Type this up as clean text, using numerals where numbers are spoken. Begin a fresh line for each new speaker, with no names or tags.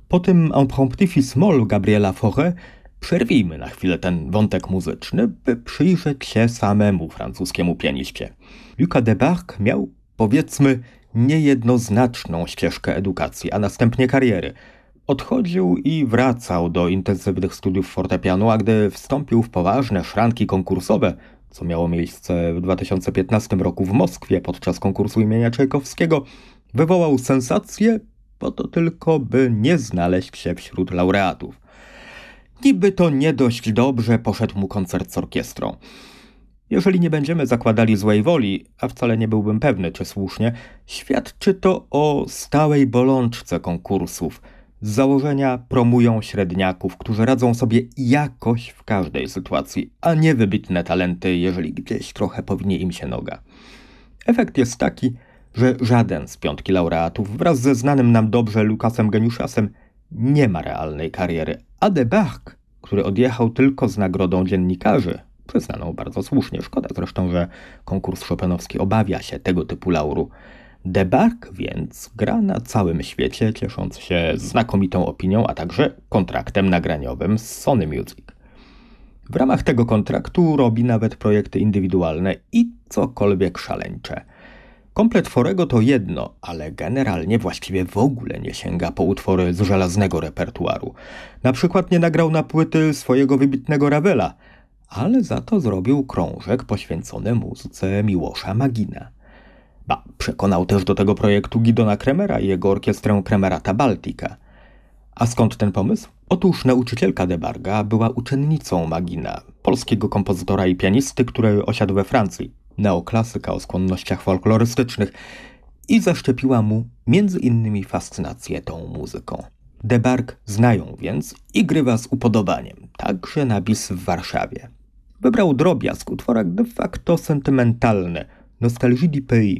Po tym Impromptu moll Gabriela Fauré przerwijmy na chwilę ten wątek muzyczny, by przyjrzeć się samemu francuskiemu pianiście. Lucas Debargue miał, powiedzmy, niejednoznaczną ścieżkę edukacji, a następnie kariery. Odchodził i wracał do intensywnych studiów fortepianu, a gdy wstąpił w poważne szranki konkursowe, co miało miejsce w 2015 roku w Moskwie podczas konkursu imienia Czajkowskiego, wywołał sensację, po to tylko, by nie znaleźć się wśród laureatów. Niby to nie dość dobrze poszedł mu koncert z orkiestrą. Jeżeli nie będziemy zakładali złej woli, a wcale nie byłbym pewny, czy słusznie, świadczy to o stałej bolączce konkursów. Z założenia promują średniaków, którzy radzą sobie jakoś w każdej sytuacji, a nie wybitne talenty, jeżeli gdzieś trochę powinie im się noga. Efekt jest taki, że żaden z piątki laureatów wraz ze znanym nam dobrze Lucasem Geniuszasem nie ma realnej kariery, a Debargue, który odjechał tylko z nagrodą dziennikarzy, przyznaną bardzo słusznie, szkoda zresztą, że konkurs chopinowski obawia się tego typu lauru. Debargue więc gra na całym świecie, ciesząc się znakomitą opinią, a także kontraktem nagraniowym z Sony Music. W ramach tego kontraktu robi nawet projekty indywidualne i cokolwiek szaleńcze. Komplet Faurego to jedno, ale generalnie właściwie w ogóle nie sięga po utwory z żelaznego repertuaru. Na przykład nie nagrał na płyty swojego wybitnego Ravela, ale za to zrobił krążek poświęcony muzyce Miłosza Magina. Przekonał też do tego projektu Gidona Kremera i jego orkiestrę Kremerata Baltica. A skąd ten pomysł? Otóż nauczycielka Debargue'a była uczennicą Magina, polskiego kompozytora i pianisty, który osiadł we Francji, neoklasyka o skłonnościach folklorystycznych, i zaszczepiła mu między innymi fascynację tą muzyką. Debargue znają więc i grywa z upodobaniem, także na bis w Warszawie. Wybrał drobiazg, utworek de facto sentymentalny, Nostalgie du pays,